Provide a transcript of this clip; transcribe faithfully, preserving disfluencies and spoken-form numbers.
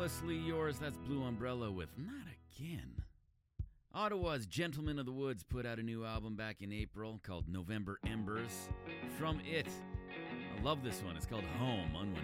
Carelessly Yours, that's Blue Umbrella with Not Again. Ottawa's Gentlemen of the Woods put out a new album back in April called November Embers. From it, I love this one. It's called Home on Windy.